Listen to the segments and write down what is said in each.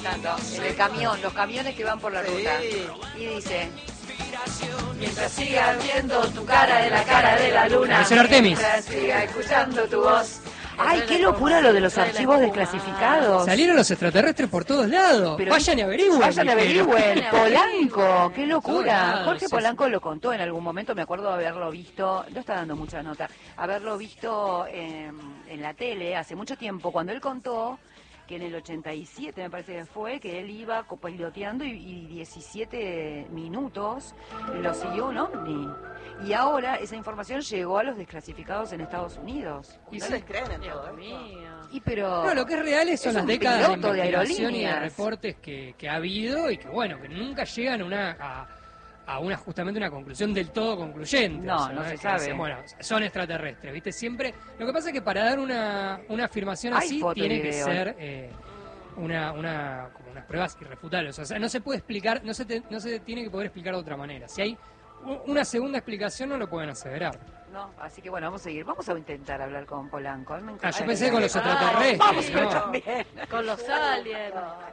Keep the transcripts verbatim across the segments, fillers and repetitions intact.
cantando. En el camión, los camiones que van por la ruta. Y dice... Mientras sigas viendo tu cara de la cara de la luna. Canción Artemis. Mientras siga escuchando tu voz. Ay, qué locura lo de los archivos desclasificados. Salieron los extraterrestres por todos lados. Pero vayan y averigüen. Vayan y averigüen. Polanco, qué Todos locura. lados, Jorge sí, Polanco lo contó en algún momento, me acuerdo de haberlo visto, no está dando mucha nota, haberlo visto en, en la tele hace mucho tiempo, cuando él contó que en el ochenta y siete me parece que fue, que él iba copiloteando y, y diecisiete minutos lo siguió un ovni. Y ahora esa información llegó a los desclasificados en Estados Unidos. Y no les creen en todo esto. Y pero No, lo que es real son es las un décadas de piloto de investigación y de aerolíneas. reportes que, que ha habido y que, bueno, que nunca llegan a una... A, a una justamente una conclusión del todo concluyente. No, O sea, no es se que sabe. dicen, bueno, son extraterrestres, ¿viste? Siempre... Lo que pasa es que para dar una, una afirmación Hay así foto y tiene que video. ser eh, una, una, como unas pruebas irrefutables. O sea, no se puede explicar, no se, te- no se tiene que poder explicar de otra manera. Si hay u- una segunda explicación no lo pueden aseverar. No, así que bueno, vamos a seguir. Vamos a intentar hablar con Polanco. A mí me Ah, encanta. yo pensé con los Ah, extraterrestres, Vamos ¿no? también. Con los aliens.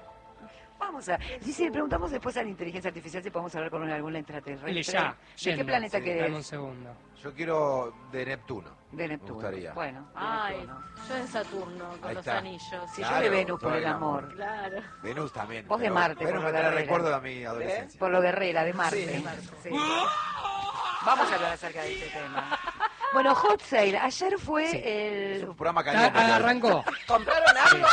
Vamos a... Sí, sí, le preguntamos después a la inteligencia artificial si podemos hablar con algún extraterrestre. Dile ya, ¿De yendo. qué planeta Sí, querés? dame un segundo. Yo quiero de Neptuno. De Neptuno. Me gustaría. Bueno, de Ay, Neptuno. yo en Saturno, con Ahí los está. anillos. Sí, Claro, yo de Venus por todo el el amor. amor. Claro. Venus también. Vos de pero Marte, Venus por me la trae guerrera. recuerdo de mi adolescencia. Por lo guerrera, de Marte. Sí, de Marte. Sí. Vamos a hablar acerca de este tema. Bueno, Hot Sale. Ayer fue Sí. Es el... un programa Ah, caliente. ah, arrancó. ¿Compraron algo?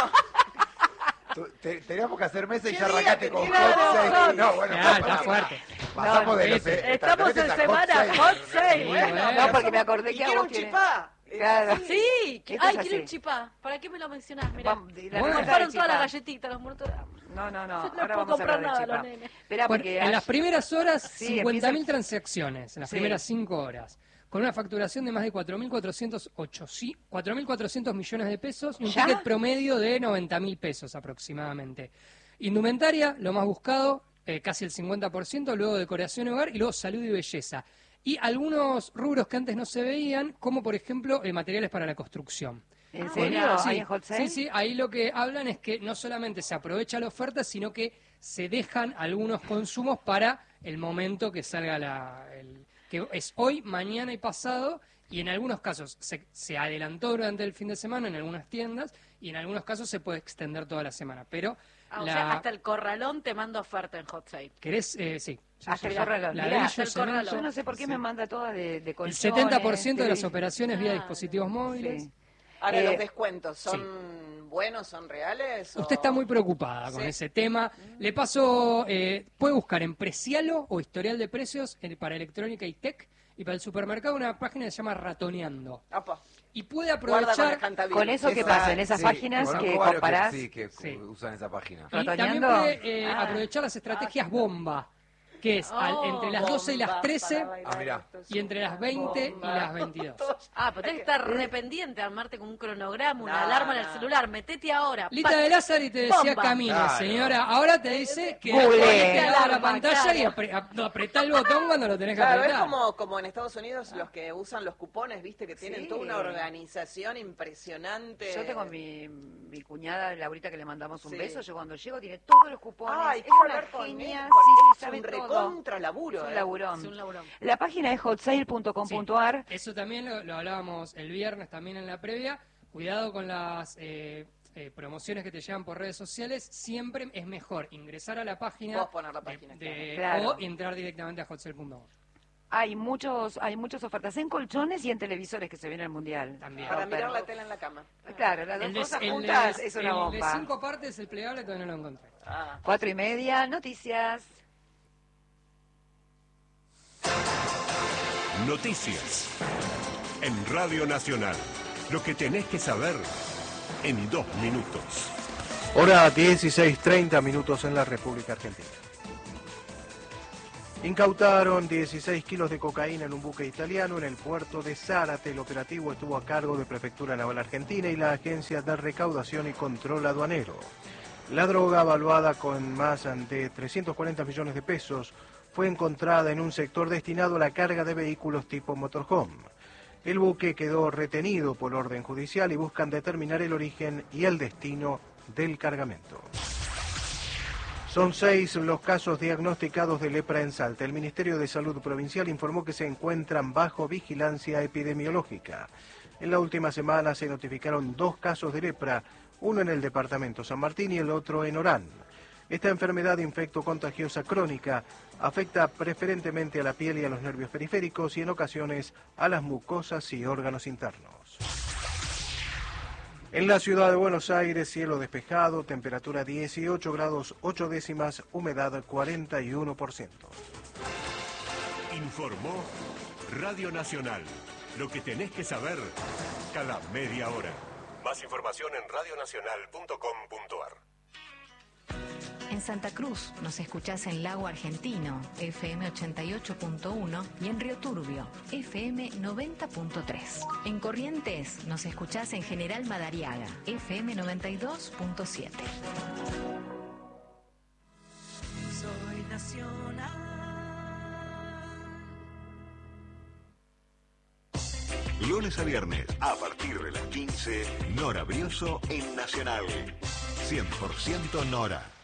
Tú- te- Teníamos que hacer mesa y ¿Qué ya día arrancaste con tenía? Hot Sale. No, bueno, Ya, pasamos- está fuerte. Pasamos de los Ese. Estamos en extraterrestres a semana Hot Sale. Hot Sale. Sí, Bueno, bueno. No, porque me acordé y que a quiero vos un tiene- chipá. Claro. Sí, Esto ay, es quiero un así. chipá. ¿Para qué me lo mencionás? Mirá. Vamos, de- la Bueno. receta Compraron del todas las chipá. galletitas, los muertos de hambre. No, no, no. No Ahora puedo vamos a comprar hablar nada del a los chipá. nenes. Esperá, Bueno, porque... en las primeras horas, Sí, cincuenta mil empieza- transacciones, en las Sí. primeras cinco horas, con una facturación de más de cuatro mil cuatrocientos millones de pesos y un ¿Ya? ticket promedio de noventa mil pesos aproximadamente. Indumentaria, lo más buscado, eh, casi el cincuenta por ciento, luego decoración y hogar y luego salud y belleza. Y algunos rubros que antes no se veían, como por ejemplo eh, materiales para la construcción. ¿En Ah, serio? bueno, Sí, ¿Hay en Hot Sale? sí, sí, ahí lo que hablan es que no solamente se aprovecha la oferta, sino que se dejan algunos consumos para el momento que salga la... El, que es hoy, mañana y pasado, y en algunos casos se, se adelantó durante el fin de semana en algunas tiendas, y en algunos casos se puede extender toda la semana. Pero, Ah, o la, sea, hasta el corralón te mando oferta en Hot Sale. ¿querés? Eh, sí. Hasta el Ya, corralón. la Mirá, de hasta el ellos, cemento, corralón. Yo no sé por qué sí. me manda todas de, de El colchones. setenta por ciento de las de- operaciones vía Ah. dispositivos móviles. Sí. Ahora, Eh, los descuentos, ¿son buenos, son reales? o- Usted está muy preocupada con Sí. ese tema. Le paso, eh, puede buscar en Precialo o Historial de Precios eh, para electrónica y tech, y para el supermercado una página que se llama Ratoneando. Apa, Y puede guarda con la aprovechar... cantabile. Con eso que Esa- pasa en esas sí, páginas conozco que varios comparás. sí, que Sí. usan esa página. Y también ¿Ratoneando? puede eh, Ah. aprovechar las estrategias bomba, que es al- Oh, entre las doce y las bomba trece para bailar, Ah, mirá. esto es y entre las veinte y bomba. las veintidós. Ah, pero tenés que estar rependiente, armarte con un cronograma, una No, alarma en el no. celular. Metete ahora. Lita pa- de Lázaro y te decía Bomba. camine, Claro. señora. Ahora te dice que Google. ponete al lado de la Alarma, pantalla y claro. apre- ap- apretá el botón cuando lo tenés que Claro, es apretar. como, como en Estados Unidos los que usan los cupones, viste, que tienen Sí. toda una organización impresionante. Yo tengo mi, mi cuñada Laurita que le mandamos un Sí. beso. Yo cuando llego tiene todos los cupones. Ay, es quiero una hablar con genia. él, Sí, sí, porque sabe es un todo. recontra laburo. Es un eh. laburón. Es un laburón. La página es hotsale punto com punto ar. Eso también lo, lo hablábamos el viernes también en la previa. Cuidado con las eh, eh, promociones que te llegan por redes sociales. Siempre es mejor ingresar a la página, Vos poner la de- página, de- claro. o entrar directamente a hotsale punto com. Hay muchos, hay muchas ofertas en colchones y en televisores que se viene al mundial. También. Para Romper. mirar la tela en la cama. Claro, las dos El de, cosas el de- juntas es una el de bomba. cinco partes, el plegable, todavía no lo encontré. Ah. Cuatro y media, noticias. Noticias. En Radio Nacional. Lo que tenés que saber en dos minutos. Hora dieciséis treinta minutos en la República Argentina. Incautaron dieciséis kilos de cocaína en un buque italiano en el puerto de Zárate. El operativo estuvo a cargo de Prefectura Naval Argentina y la Agencia de Recaudación y Control Aduanero. La droga, valuada con más de trescientos cuarenta millones de pesos, fue encontrada en un sector destinado a la carga de vehículos tipo motorhome. El buque quedó retenido por orden judicial y buscan determinar el origen y el destino del cargamento. Son seis los casos diagnosticados de lepra en Salta. El Ministerio de Salud Provincial informó que se encuentran bajo vigilancia epidemiológica. En la última semana se notificaron dos casos de lepra, uno en el departamento San Martín y el otro en Orán. Esta enfermedad infectocontagiosa crónica afecta preferentemente a la piel y a los nervios periféricos y en ocasiones a las mucosas y órganos internos. En la ciudad de Buenos Aires, cielo despejado, temperatura dieciocho grados ocho décimas, humedad cuarenta y uno por ciento. Informó Radio Nacional. Lo que tenés que saber cada media hora. Más información en radio nacional punto com punto a r. En Santa Cruz nos escuchás en Lago Argentino, F M ochenta y ocho punto uno, y en Río Turbio, F M noventa punto tres. En Corrientes nos escuchás en General Madariaga, F M noventa y dos punto siete. Soy nacional. Lunes a viernes, a partir de las quince, Nora Brioso en Nacional. cien por ciento Nora.